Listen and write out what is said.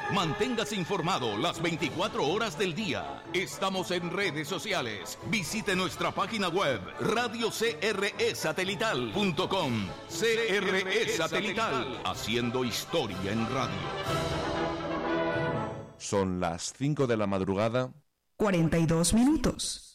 Manténgase informado las 24 horas del día. Estamos en redes sociales. Visite nuestra página web radiocresatelital.com. CRE Satelital, haciendo historia en radio. Son las 5 de la madrugada. 42 minutos.